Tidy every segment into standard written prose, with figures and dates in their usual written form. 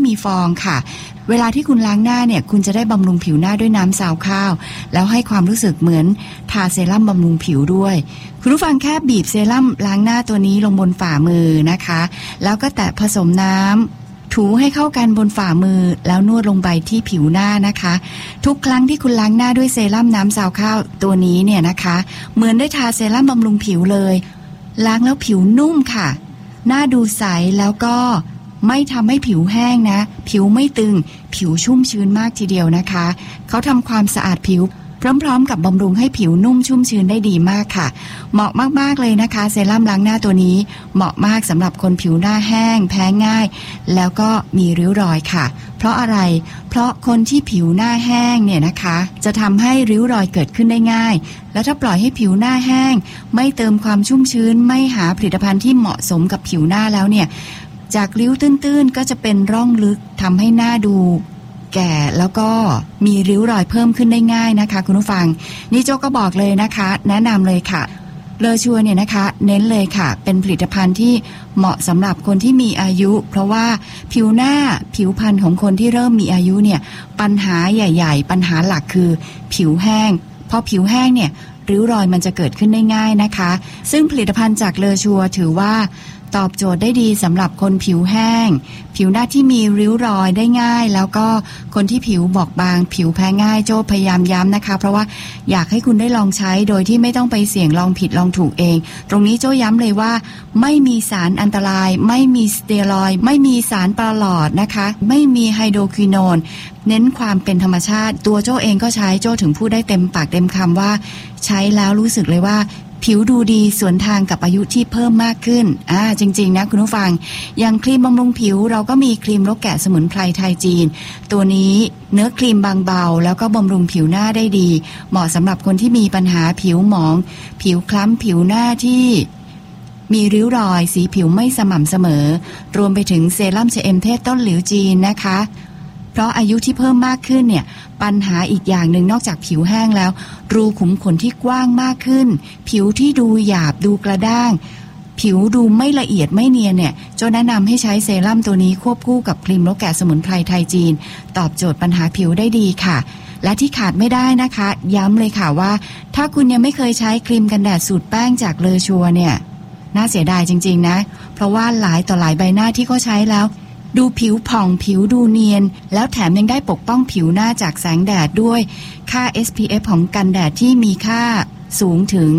มีฟองค่ะเวลาที่คุณล้างหน้าเนี่ยคุณจะได้บำรุงผิวหน้าด้วยน้ำซาวข้าวแล้วให้ความรู้สึกเหมือนทาเซรั่มบำรุงผิวด้วยคุณผู้ฟังแค่บีบเซรั่มล้างหน้าตัวนี้ลงบนฝ่ามือนะคะแล้วก็แตะผสมน้ำถูให้เข้ากันบนฝ่ามือแล้วนวดลงไปที่ผิวหน้านะคะทุกครั้งที่คุณล้างหน้าด้วยเซรั่มน้ำซาวข้าวตัวนี้เนี่ยนะคะเหมือนได้ทาเซรั่มบำรุงผิวเลยล้างแล้วผิวนุ่มค่ะหน้าดูใสแล้วก็ไม่ทำให้ผิวแห้งนะผิวไม่ตึงผิวชุ่มชื้นมากทีเดียวนะคะเขาทำความสะอาดผิวพร้อมๆกับบำรุงให้ผิวนุ่มชุ่มชื้นได้ดีมากค่ะเหมาะมากๆเลยนะคะเซรั่มล้างหน้าตัวนี้เหมาะมากสำหรับคนผิวหน้าแห้งแพ้ง่ายแล้วก็มีริ้วรอยค่ะเพราะอะไรเพราะคนที่ผิวหน้าแห้งเนี่ยนะคะจะทำให้ริ้วรอยเกิดขึ้นได้ง่ายแล้วถ้าปล่อยให้ผิวหน้าแห้งไม่เติมความชุ่มชื้นไม่หาผลิตภัณฑ์ที่เหมาะสมกับผิวหน้าแล้วเนี่ยจากริ้วตื้นๆก็จะเป็นร่องลึกทำให้หน้าดูแก่แล้วก็มีริ้วรอยเพิ่มขึ้นได้ง่ายนะคะคุณผู้ฟังนี่โจก็บอกเลยนะคะแนะนำเลยค่ะเลอชัวเนี่ยนะคะเน้นเลยค่ะเป็นผลิตภัณฑ์ที่เหมาะสำหรับคนที่มีอายุเพราะว่าผิวหน้าผิวพรรณของคนที่เริ่มมีอายุเนี่ยปัญหาใหญ่ๆปัญหาหลักคือผิวแห้งพอผิวแห้งเนี่ยริ้วรอยมันจะเกิดขึ้นได้ง่ายนะคะซึ่งผลิตภัณฑ์จากเลอชัวถือว่าตอบโจทย์ได้ดีสำหรับคนผิวแห้งผิวหน้าที่มีริ้วรอยได้ง่ายแล้วก็คนที่ผิวบอบบางผิวแพ้ง่ายโจ้พยายามย้ำนะคะเพราะว่าอยากให้คุณได้ลองใช้โดยที่ไม่ต้องไปเสี่ยงลองผิดลองถูกเองตรงนี้โจ้ย้ำเลยว่าไม่มีสารอันตรายไม่มีสเตียรอยด์ไม่มีสารประหลอดนะคะไม่มีไฮโดรควิโนนเน้นความเป็นธรรมชาติตัวโจ้เองก็ใช้โจ้ถึงพูดได้เต็มปากเต็มคำว่าใช้แล้วรู้สึกเลยว่าผิวดูดีสวนทางกับอายุที่เพิ่มมากขึ้นจริงๆนะคุณผู้ฟังอย่างครีมบำรุงผิวเราก็มีครีมรกแกะสมุนไพรไทยจีนตัวนี้เนื้อครีมบางเบาแล้วก็บำรุงผิวหน้าได้ดีเหมาะสำหรับคนที่มีปัญหาผิวหมองผิวคล้ำผิวหน้าที่มีริ้วรอยสีผิวไม่สม่ำเสมอรวมไปถึงเซรั่มชะเอมเทศต้นหลิวจีนนะคะเพราะอายุที่เพิ่มมากขึ้นเนี่ยปัญหาอีกอย่างหนึ่งนอกจากผิวแห้งแล้วรูขุมขนที่กว้างมากขึ้นผิวที่ดูหยาบดูกระด้างผิวดูไม่ละเอียดไม่เนียนเนี่ยโจ้แนะนำให้ใช้เซรั่มตัวนี้ควบคู่กับครีมรกแกะสมุนไพรไทยจีนตอบโจทย์ปัญหาผิวได้ดีค่ะและที่ขาดไม่ได้นะคะย้ำเลยค่ะว่าถ้าคุณยังไม่เคยใช้ครีมกันแดดสูตรแป้งจากเลอชัวเนี่ยน่าเสียดายจริงๆนะเพราะว่าหลายต่อหลายใบหน้าที่เขาใช้แล้วดูผิวผ่องผิวดูเนียนแล้วแถมยังได้ปกป้องผิวหน้าจากแสงแดดด้วยค่า SPF ของกันแดดที่มีค่าสูงถึง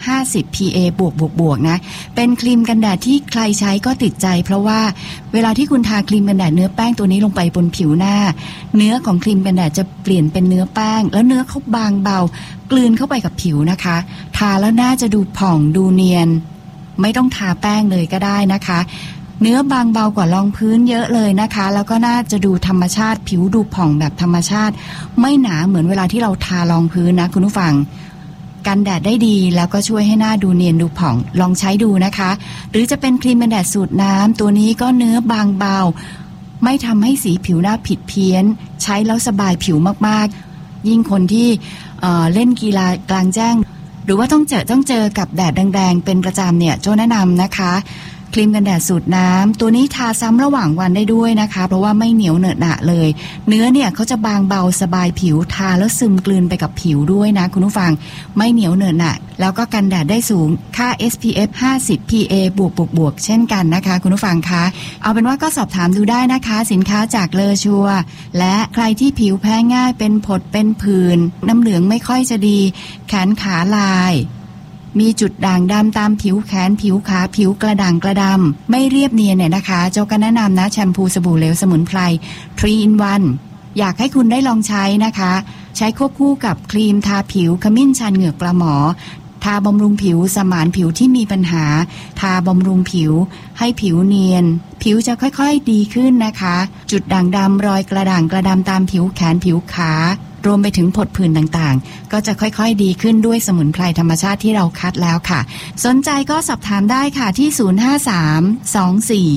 50 PA บวกนะเป็นครีมกันแดดที่ใครใช้ก็ติดใจเพราะว่าเวลาที่คุณทาครีมกันแดดเนื้อแป้งตัวนี้ลงไปบนผิวหน้าเนื้อของครีมกันแดดจะเปลี่ยนเป็นเนื้อแป้งแล้วเนื้อเขาบางเบากลืนเข้าไปกับผิวนะคะทาแล้วหน้าจะดูผ่องดูเนียนไม่ต้องทาแป้งเลยก็ได้นะคะเนื้อบางเบากว่ารองพื้นเยอะเลยนะคะแล้วก็น่าจะดูธรรมชาติผิวดูผ่องแบบธรรมชาติไม่หนาเหมือนเวลาที่เราทารองพื้นนะคุณผู้ฟังกันแดดได้ดีแล้วก็ช่วยให้หน้าดูเนียนดูผ่องลองใช้ดูนะคะหรือจะเป็นครีมกันแดดสูตรน้ำตัวนี้ก็เนื้อบางเบาไม่ทำให้สีผิวหน้าผิดเพี้ยนใช้แล้วสบายผิวมากๆยิ่งคนที่เล่นกีฬากลางแจ้งหรือว่าต้องเจอกับแดดแดงๆเป็นประจำเนี่ยโจ้แนะนำนะคะครีมกันแดดสูตรน้ำตัวนี้ทาซ้ำระหว่างวันได้ด้วยนะคะเพราะว่าไม่เหนียวเหนอะหนะเลยเนื้อเนี่ยเขาจะบางเบาสบายผิวทาแล้วซึมกลืนไปกับผิวด้วยนะคุณผู้ฟังไม่เหนียวเหนอะหนะแล้วก็กันแดดได้สูงค่า SPF 50 PA บวกเช่นกันนะคะคุณผู้ฟังคะเอาเป็นว่าก็สอบถามดูได้นะคะสินค้าจากเลอชัวและใครที่ผิวแพ้ง่ายเป็นผดเป็นผื่นน้ำเหลืองไม่ค่อยจะดีแขนขาลายมีจุดด่างดำตามผิวแขนผิวขาผิวกระด่างกระดำไม่เรียบเนียนเนี่ยนะคะเจ้าก็แนะนำนะแชมพูสบู่เหลวสมุนไพร 3 in 1อยากให้คุณได้ลองใช้นะคะใช้ควบคู่กับครีมทาผิวขมิ้นชันเหงือกปลาหมอทาบำรุงผิวสมานผิวที่มีปัญหาทาบำรุงผิวให้ผิวเนียนผิวจะค่อยๆดีขึ้นนะคะจุดด่างดำรอยกระด่างกระดำตามผิวแขนผิวขารวมไปถึงผดผื่นต่างๆก็จะค่อยๆดีขึ้นด้วยสมุนไพรธรรมชาติที่เราคัดแล้วค่ะสนใจก็สอบถามได้ค่ะที่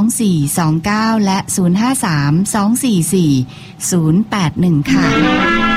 053242429และ053244081ค่ะ